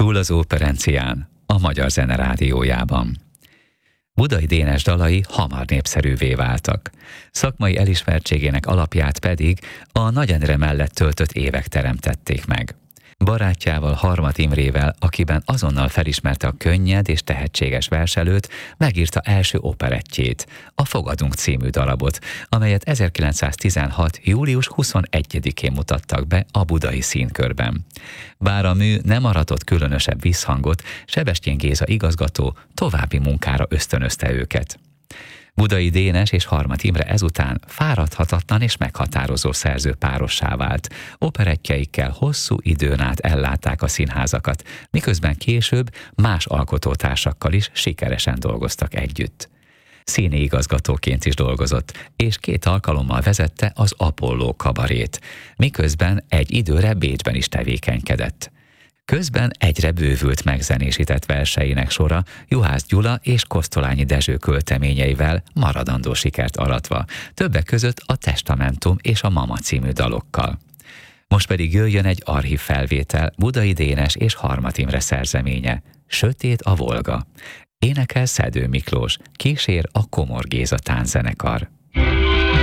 Túl az operencián, a Magyar Zene Rádiójában. Budai Dénes dalai hamar népszerűvé váltak. Szakmai elismertségének alapját pedig a Nagy Endre mellett töltött évek teremtették meg. Barátjával, Harmat Imrével, akiben azonnal felismerte a könnyed és tehetséges verselőt, megírta első operettjét, a Fogadunk című darabot, amelyet 1916. július 21-én mutattak be a Budai Színkörben. Bár a mű nem aratott különösebb visszhangot, Sebestyén Géza igazgató további munkára ösztönözte őket. Budai Dénes és Harmat Imre ezután fáradhatatlan és meghatározó szerzőpárossá vált. Operettjeikkel hosszú időn át ellátták a színházakat, miközben később más alkotótársakkal is sikeresen dolgoztak együtt. Színi igazgatóként is dolgozott, és 2 alkalommal vezette az Apolló kabarét, miközben egy időre Bécsben is tevékenykedett. Közben egyre bővült megzenésített verseinek sora Juhász Gyula és Kosztolányi Dezső költeményeivel maradandó sikert aratva, többek között a Testamentum és a Mama című dalokkal. Most pedig jöjjön egy archív felvétel Budai Dénes és Harmat Imre szerzeménye, Sötét a Volga. Énekel Szedő Miklós, kísér a Komor Géza tánzenekar.